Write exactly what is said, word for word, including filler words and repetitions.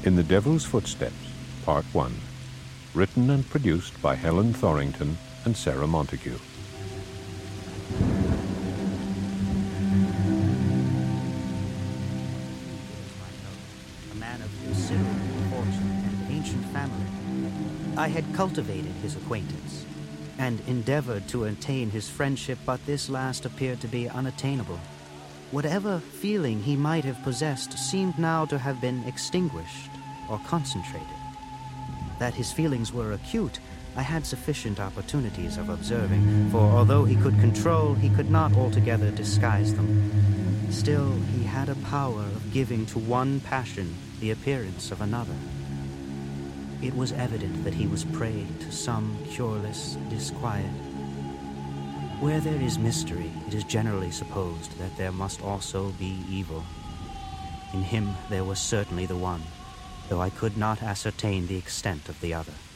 In the Devil's Footsteps, Part one. Written and produced by Helen Thorington and Sarah Montague. A man of considerable fortune and ancient family. I had cultivated his acquaintance and endeavored to attain his friendship, but this last appeared to be unattainable. Whatever feeling he might have possessed seemed now to have been extinguished or concentrated. That his feelings were acute, I had sufficient opportunities of observing, for although he could control, he could not altogether disguise them. Still, he had a power of giving to one passion the appearance of another. It was evident that he was prey to some cureless disquiet. Where there is mystery, it is generally supposed that there must also be evil. In him there was certainly the one, though I could not ascertain the extent of the other.